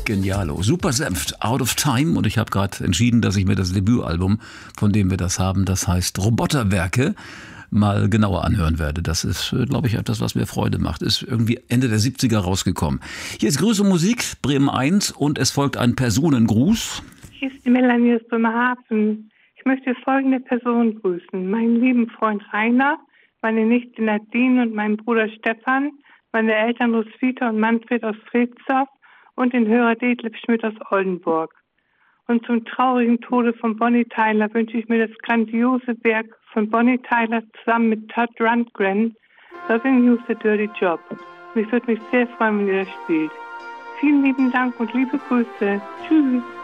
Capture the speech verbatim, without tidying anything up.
Genialo. Super Senft, Out of Time. Und ich habe gerade entschieden, dass ich mir das Debütalbum, von dem wir das haben, das heißt Roboterwerke, mal genauer anhören werde. Das ist, glaube ich, etwas, was mir Freude macht. Ist irgendwie Ende der siebziger rausgekommen. Hier ist Grüße Musik, Bremen eins, und es folgt ein Personengruß. Hier ist die Melanie aus Bremerhaven. Ich möchte folgende Person grüßen. Meinen lieben Freund Rainer, meine Nichte Nadine und meinen Bruder Stefan, meine Eltern Roswitha und Manfred aus Filzdorf und den Hörer Detlef Schmidt aus Oldenburg. Und zum traurigen Tode von Bonnie Tyler wünsche ich mir das grandiose Werk von Bonnie Tyler zusammen mit Todd Rundgren, Loving You's a Dirty Job. Und ich würde mich sehr freuen, wenn ihr das spielt. Vielen lieben Dank und liebe Grüße. Tschüss.